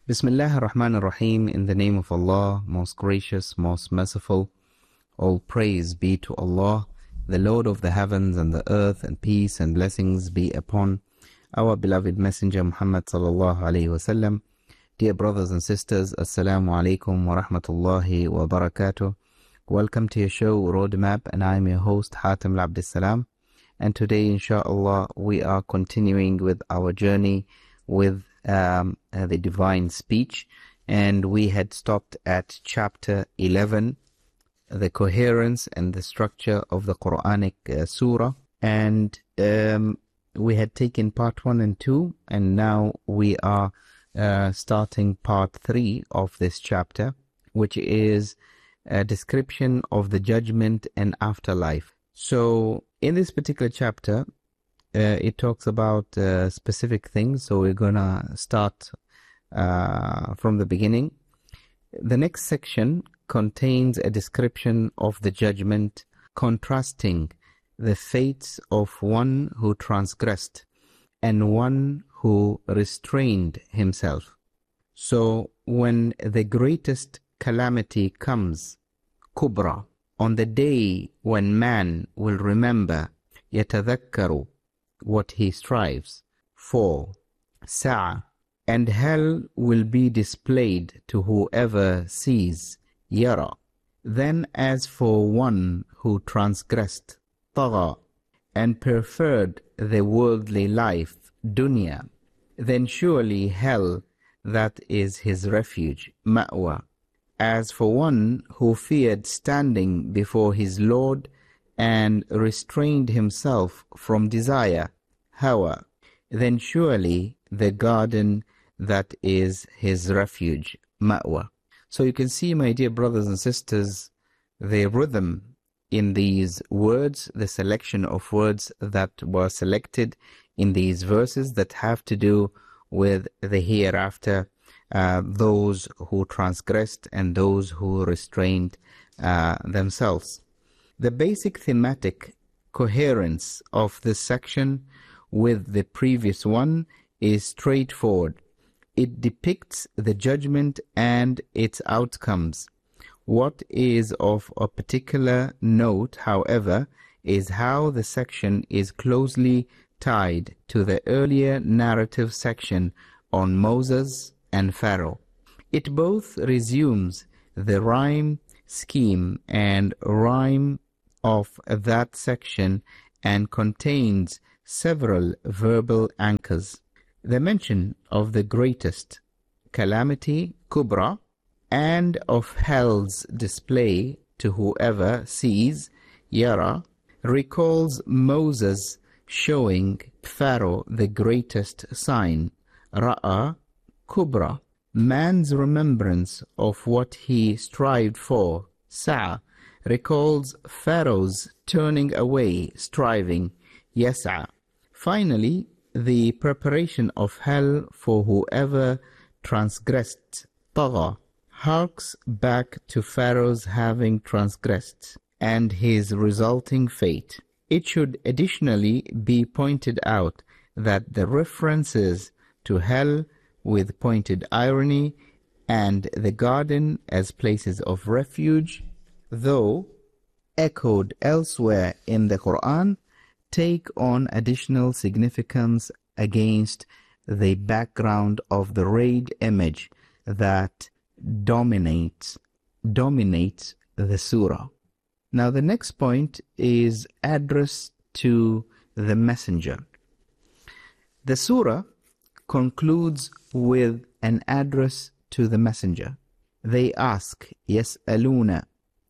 Bismillah ar-Rahman ar-Rahim. In the name of Allah, most gracious, most merciful. All praise be to Allah, the Lord of the heavens and the earth, and peace and blessings be upon our beloved Messenger Muhammad sallallahu alayhi wasallam. Dear brothers and sisters, Assalamu alaikum wa rahmatullahi wa barakatuh. Welcome to your show Roadmap, and I am your host Hatim Abdus Salam. And today, inshallah, we are continuing with our journey with the divine speech, and we had stopped at chapter 11, the coherence and the structure of the Quranic surah, and we had taken part 1 and 2, and now we are starting part 3 of this chapter, which is a description of the judgment and afterlife. So in this particular chapter, it talks about specific things, so we're gonna start from the beginning. The next section contains a description of the judgment, contrasting the fates of one who transgressed and one who restrained himself. So when the greatest calamity comes, Kubra, on the day when man will remember, يَتَذَكَّرُ, what he strives for, Sa'a, and hell will be displayed to whoever sees, Yara. Then as for one who transgressed, Tagha, and preferred the worldly life, Dunya, then surely hell, that is his refuge, Ma'wa. As for one who feared standing before his Lord and restrained himself from desire, Hawa, then surely the garden, that is his refuge, Ma'wa. So you can see, my dear brothers and sisters, the rhythm in these words, the selection of words that were selected in these verses that have to do with the hereafter, those who transgressed and those who restrained themselves. The basic thematic coherence of this section with the previous one is straightforward. It depicts the judgment and its outcomes. What is of a particular note, however, is how the section is closely tied to the earlier narrative section on Moses and Pharaoh. It both resumes the rhyme scheme and rhyme of that section and contains several verbal anchors. The mention of the greatest calamity, Kubra, and of hell's display to whoever sees, Yara, recalls Moses showing Pharaoh the greatest sign, Ra'a, Kubra. Man's remembrance of what he strived for, Sa'a, recalls Pharaoh's turning away, striving, Yas'a. Finally, the preparation of hell for whoever transgressed, Tagha, harks back to Pharaoh's having transgressed and his resulting fate. It should additionally be pointed out that the references to hell with pointed irony and the garden as places of refuge, though echoed elsewhere in the Quran, take on additional significance against the background of the rayed image that dominates the surah. Now the next point is address to the messenger. The surah concludes with an address to the messenger. They ask, يَسْأَلُونَ,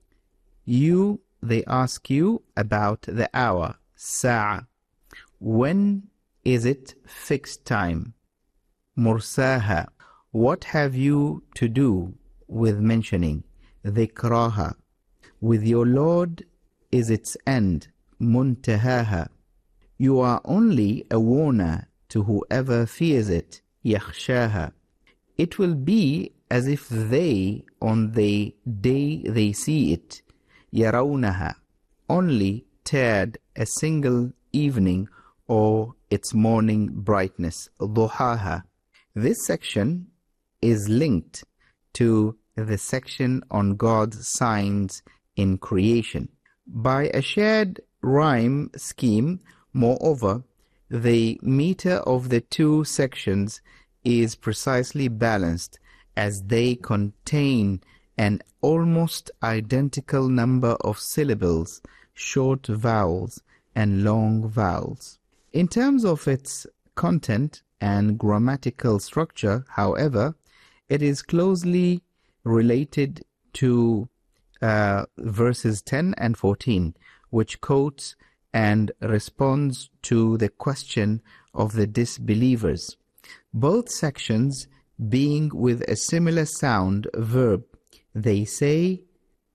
they ask you about the hour, Sa'a. When is it fixed time? Mursaha. What have you to do with mentioning? Dhikraha. With your Lord is its end. Muntahaha. You are only a warner to whoever fears it. Yakhshaha. It will be as if they, on the day they see it, Yarawnaha, only tarred a single evening or its morning brightness, Duhaha. This section is linked to the section on God's signs in creation. By a shared rhyme scheme, moreover, the meter of the two sections is precisely balanced, as they contain an almost identical number of syllables, short vowels and long vowels. In terms of its content and grammatical structure, however, it is closely related to verses 10 and 14, which quotes and responds to the question of the disbelievers. Both sections being with a similar sound verb. They say,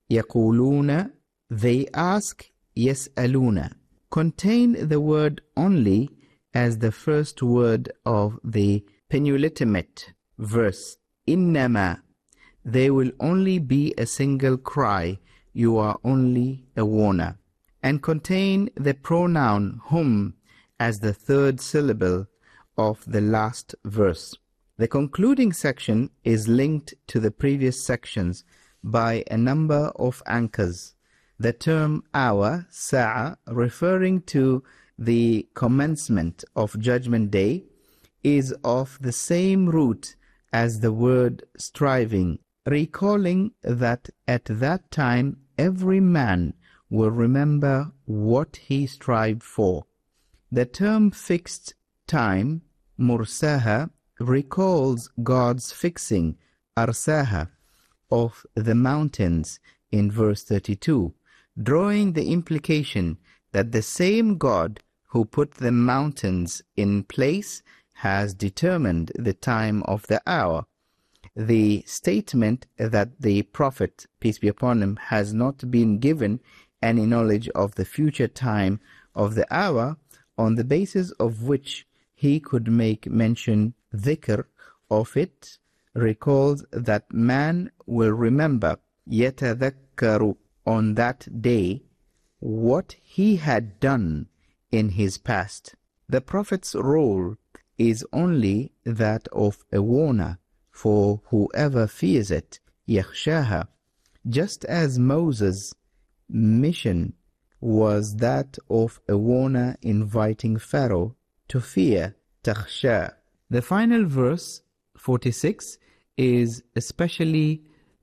يقولون, they ask, يسألون, contain the word only as the first word of the penultimate verse. إنما, there will only be a single cry, you are only a warner, and contain the pronoun hum as the third syllable of the last verse. The concluding section is linked to the previous sections by a number of anchors. The term hour, sa'a, referring to the commencement of Judgment Day, is of the same root as the word striving, recalling that at that time every man will remember what he strived for. The term fixed time, mursaha, recalls God's fixing, arsaha, of the mountains in verse 32, drawing the implication that the same God who put the mountains in place has determined the time of the hour. The statement that the Prophet, peace be upon him, has not been given any knowledge of the future time of the hour, on the basis of which he could make mention dhikr of it, recalls that man will remember yatadhakkaru on that day what he had done in his past. The Prophet's role is only that of a warner for whoever fears it, yakhshaha, just as Moses' mission was that of a warner inviting Pharaoh to fear, takhsha. The final verse, 46, is especially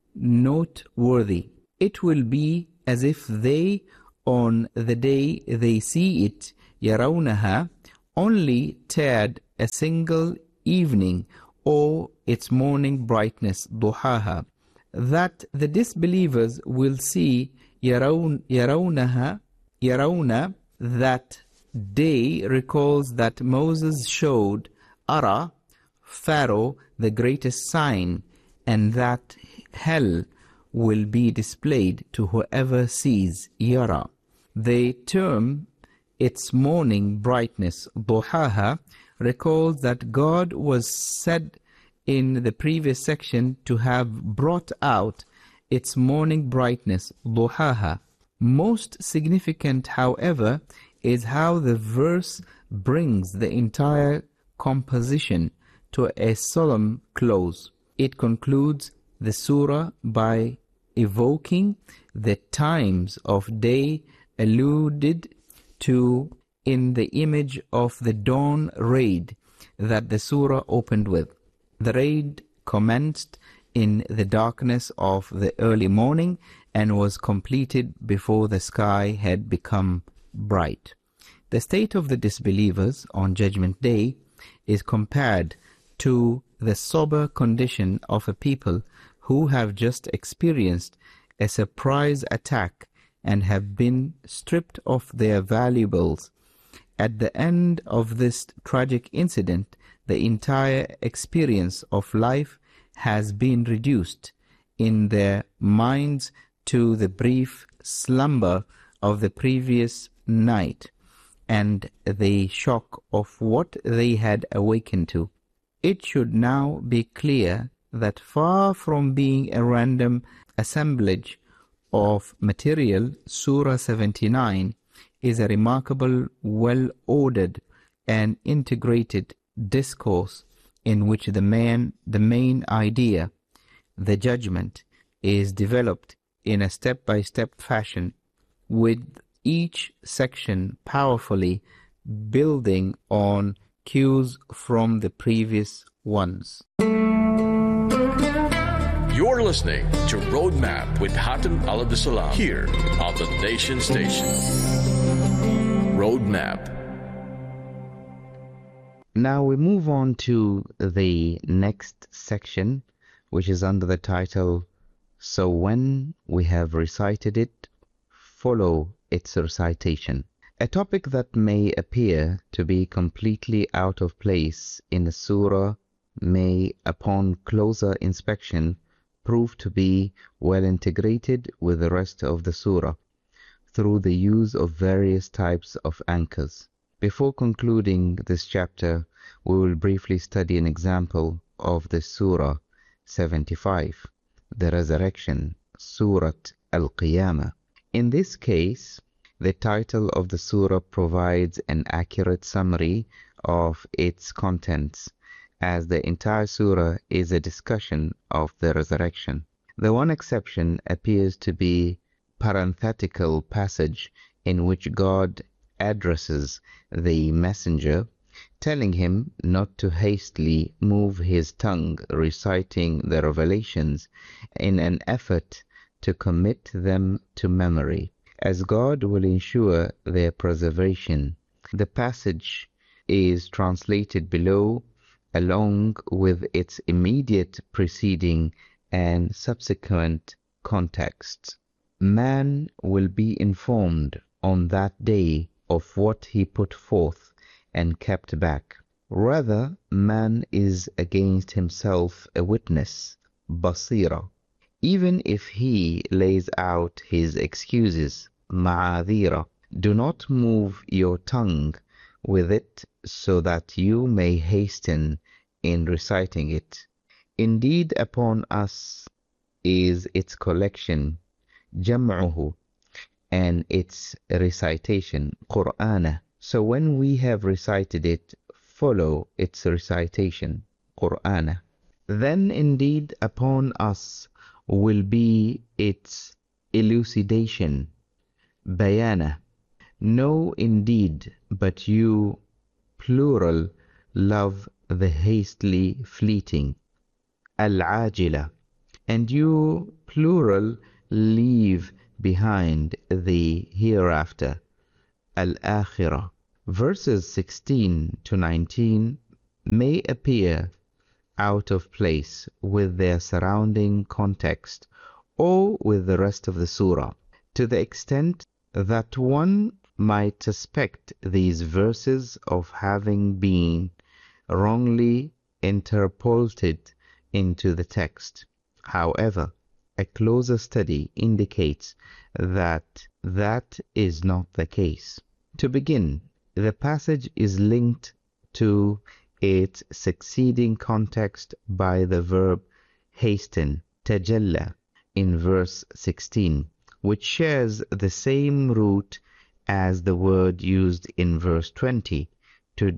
noteworthy. It will be as if they, on the day they see it, yarawnaha, only tarred a single evening or its morning brightness, duhaha, that the disbelievers will see yarawna, that day recalls that Moses showed Ara, Pharaoh, the greatest sign, and that hell will be displayed to whoever sees Yara. The term its morning brightness, duhaha, recalls that God was said in the previous section to have brought out its morning brightness, duhaha. Most significant, however, is how the verse brings the entire composition to a solemn close. It concludes the surah by evoking the times of day alluded to in the image of the dawn raid that the surah opened with. The raid commenced in the darkness of the early morning and was completed before the sky had become bright. The state of the disbelievers on Judgment Day is compared to the sober condition of a people who have just experienced a surprise attack and have been stripped of their valuables. At the end of this tragic incident, the entire experience of life has been reduced in their minds to the brief slumber of the previous night and the shock of what they had awakened to. It should now be clear that far from being a random assemblage of material, Surah 79 is a remarkable, well-ordered and integrated discourse in which the main idea, the judgment, is developed in a step-by-step fashion, with each section powerfully building on cues from the previous ones. You're listening to Roadmap with Hatem Al-Abdessalam here on the Nation Station. Roadmap. Now we move on to the next section, which is under the title, So When We Have Recited It, Follow Its Recitation. A topic that may appear to be completely out of place in a surah may, upon closer inspection, prove to be well integrated with the rest of the surah through the use of various types of anchors. Before concluding this chapter, we will briefly study an example of the Surah 75, the Resurrection, Surat Al-Qiyamah. In this case, the title of the surah provides an accurate summary of its contents, as the entire surah is a discussion of the resurrection. The one exception appears to be parenthetical passage in which God addresses the messenger, telling him not to hastily move his tongue reciting the revelations in an effort to commit them to memory, as God will ensure their preservation. The passage is translated below along with its immediate preceding and subsequent context. Man will be informed on that day of what he put forth and kept back. Rather, man is against himself a witness, basira. Even if he lays out his excuses, ma'adhira, do not move your tongue with it so that you may hasten in reciting it. Indeed, upon us is its collection, jam'uhu, and its recitation, Qur'ana. So when we have recited it, follow its recitation, Qur'ana. Then indeed upon us will be its elucidation, bayana. Know indeed, but you, plural, love the hastily fleeting, al-ajila, and you, plural, leave behind the hereafter, al-akhirah. Verses 16 to 19 may appear out of place with their surrounding context or with the rest of the surah, to the extent that one might suspect these verses of having been wrongly interpolated into the text. However, a closer study indicates that that is not the case. To begin, the passage is linked to its succeeding context by the verb hasten, tajalla, in verse 16, which shares the same root as the word used in verse 20 to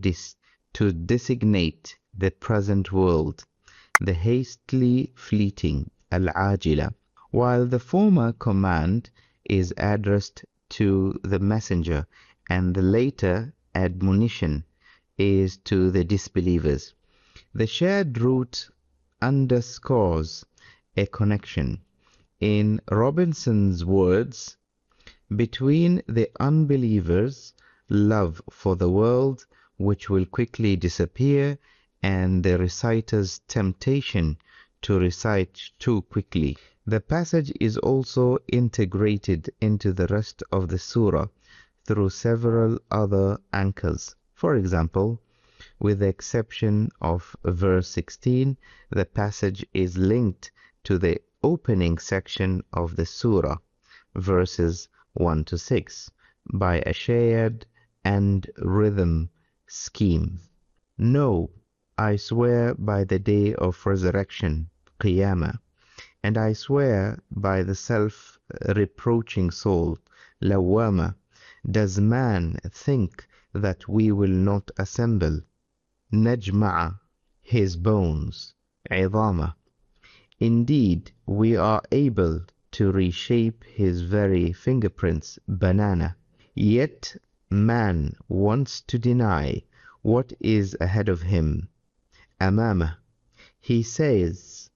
designate the present world, the hastily fleeting, al-ajila, while the former command is addressed to the messenger and the later admonition is to the disbelievers. The shared root underscores a connection, in Robinson's words, between the unbelievers' love for the world which will quickly disappear and the reciter's temptation to recite too quickly. The passage is also integrated into the rest of the surah through several other anchors. For example, with the exception of verse 16, the passage is linked to the opening section of the surah, verses 1 to 6, by a shared and rhythm scheme. No, I swear by the day of resurrection, Qiyamah, and I swear by the self-reproaching soul, Lawwama, does man think that we will not assemble, Najma'a, his bones, عظامه. Indeed, we are able to reshape his very fingerprints, banana. Yet man wants to deny what is ahead of him, أمامه. He says,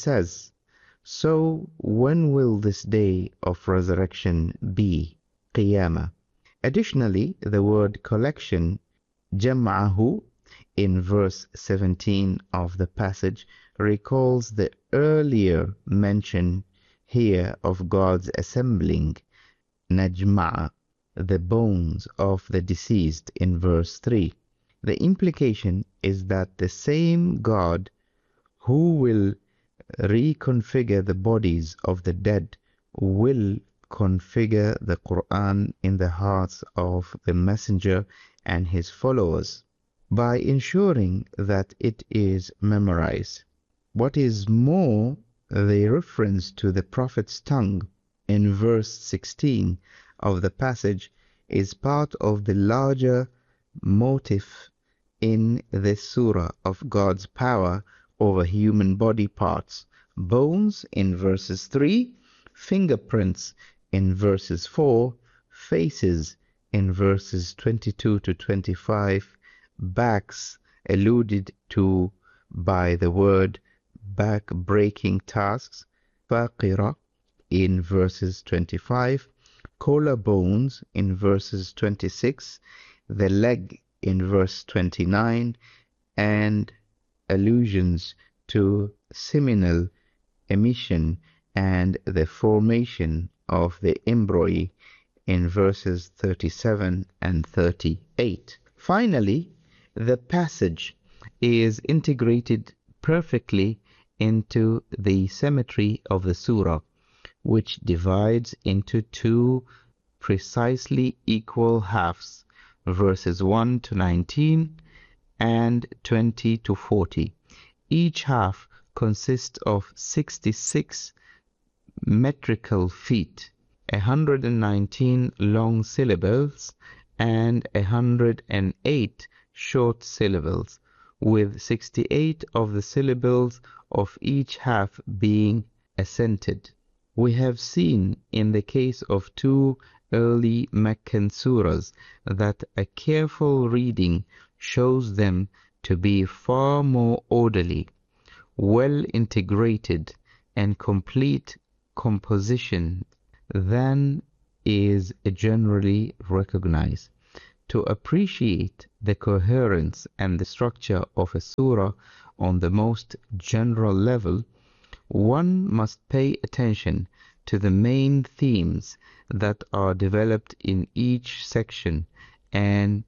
so when will this day of resurrection be? قيامة. Additionally, the word collection, جمعه, in verse 17 of the passage recalls the earlier mention here of God's assembling, najma'a, the bones of the deceased in verse 3. The implication is that the same God who will reconfigure the bodies of the dead will configure the Quran in the hearts of the messenger and his followers by ensuring that it is memorized. What is more, the reference to the Prophet's tongue in verse 16 of the passage is part of the larger motif in this surah of God's power over human body parts. Bones in verses 3, fingerprints in verses 4, faces in verses 22 to 25, backs alluded to by the word back-breaking tasks, faqira in verses 25, collarbones in verses 26, the leg in verse 29, and allusions to seminal emission and the formation of the embryo in verses 37 and 38. Finally, the passage is integrated perfectly into the symmetry of the surah, which divides into two precisely equal halves, verses 1 to 19 and 20 to 40. Each half consists of 66 metrical feet, 119 long syllables, and 108 short syllables, with 68 of the syllables of each half being accented. We have seen in the case of two early Meccan surahs that a careful reading shows them to be far more orderly, well integrated, and complete composition than is generally recognized. To appreciate the coherence and the structure of a surah on the most general level, one must pay attention to the main themes that are developed in each section and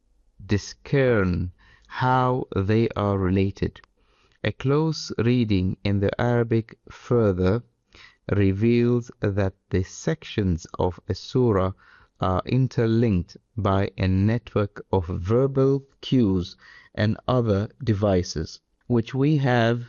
discern how they are related. A close reading in the Arabic further reveals that the sections of a surah are interlinked by a network of verbal cues and other devices, which we have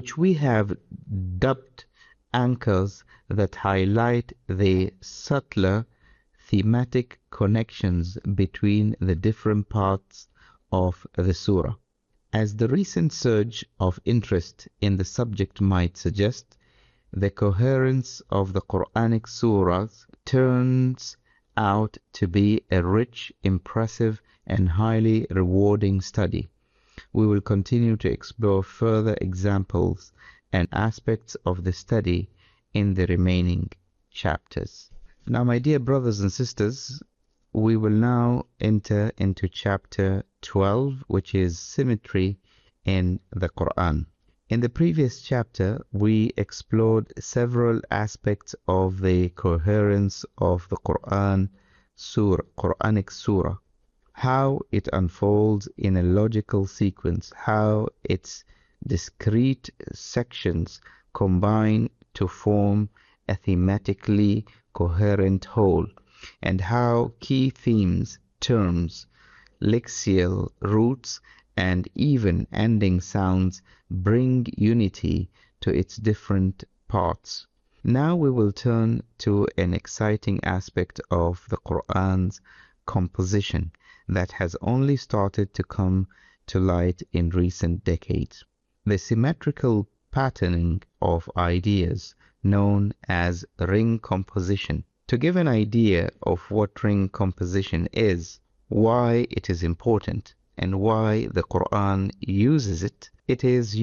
dubbed anchors that highlight the subtler thematic connections between the different parts of the surah. As the recent surge of interest in the subject might suggest, the coherence of the Quranic surahs turns out to be a rich, impressive, and highly rewarding study. We will continue to explore further examples and aspects of the study in the remaining chapters. Now, my dear brothers and sisters, we will now enter into chapter 12, which is symmetry in the Quran. In the previous chapter, we explored several aspects of the coherence of the Quranic surah, how it unfolds in a logical sequence, how its discrete sections combine to form a thematically coherent whole, and how key themes, terms, lexical roots, and even ending sounds bring unity to its different parts. Now we will turn to an exciting aspect of the Quran's composition that has only started to come to light in recent decades. The symmetrical patterning of ideas known as ring composition. To give an idea of what ring composition is, why it is important, and why the Quran uses it, it is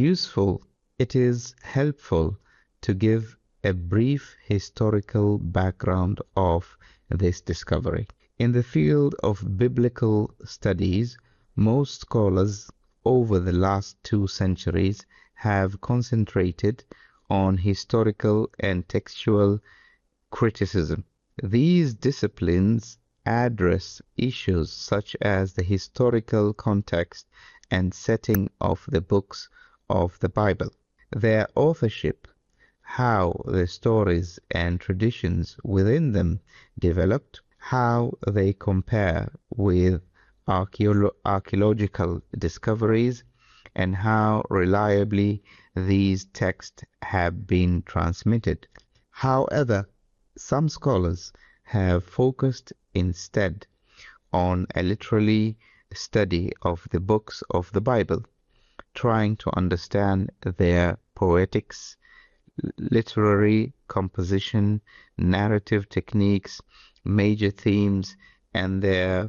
helpful to give a brief historical background of this discovery. In the field of biblical studies, most scholars over the last 2 centuries have concentrated on historical and textual criticism. These disciplines address issues such as the historical context and setting of the books of the Bible, their authorship, how the stories and traditions within them developed, how they compare with archaeological discoveries, and how reliably these texts have been transmitted. However, some scholars have focused instead on a literary study of the books of the Bible, trying to understand their poetics, literary composition, narrative techniques, major themes, and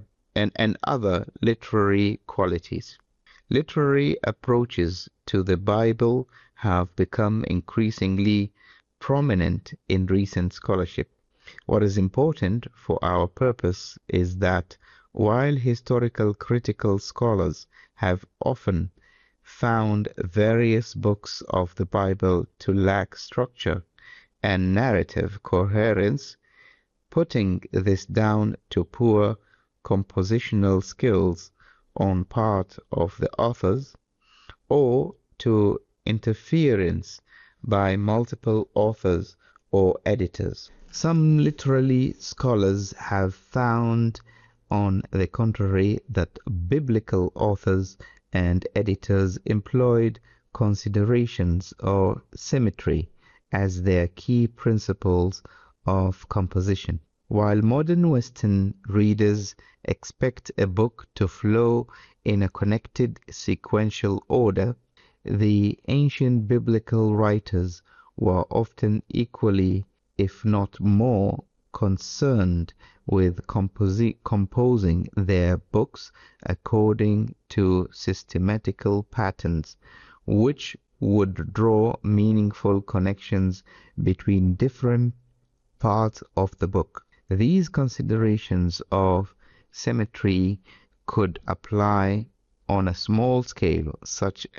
other literary qualities. Literary approaches to the Bible have become increasingly prominent in recent scholarship. What is important for our purpose is that while historical critical scholars have often found various books of the Bible to lack structure and narrative coherence, putting this down to poor compositional skills on part of the authors or to interference by multiple authors or editors. Some literary scholars have found, on the contrary, that biblical authors and editors employed considerations or symmetry as their key principles of composition. While modern Western readers expect a book to flow in a connected sequential order, the ancient biblical writers were often equally, if not more, concerned with composing their books according to systematical patterns, which would draw meaningful connections between different parts of the book. These considerations of symmetry could apply on a small scale, such